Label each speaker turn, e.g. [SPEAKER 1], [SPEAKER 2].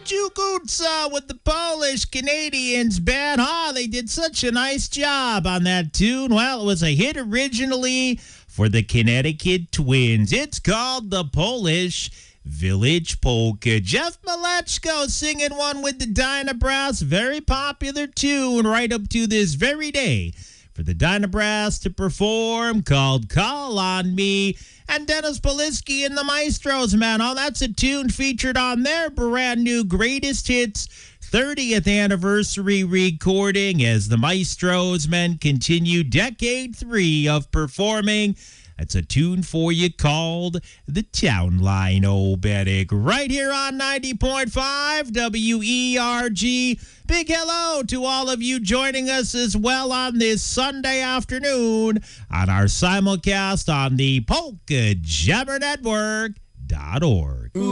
[SPEAKER 1] Jukutsa with the Polish Canadians band. They did such a nice job on that tune. Well, it was a hit originally for the Connecticut Twins. It's called the Polish Village Polka. Jeff Malechko singing one with the Dynabrass. Very popular tune right up to this very day for the Dynabrass to perform, called Call on Me. And Dennis Polisky and the Maestros, man. That's a tune featured on their brand new Greatest Hits 30th anniversary recording as the Maestros, men, continue decade 3 of performing. That's a tune for you called The Town Line, Obedic, right here on 90.5 WERG. Big hello to all of you joining us as well on this Sunday afternoon on our simulcast on the PolkaJammerNetwork.org.